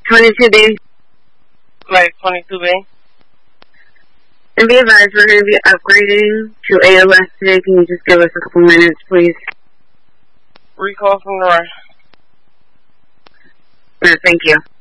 22B. Like 22B. And be advised, we're going to be upgrading to AOS today. Can you just give us a couple minutes, please? Recall from the right. Thank you.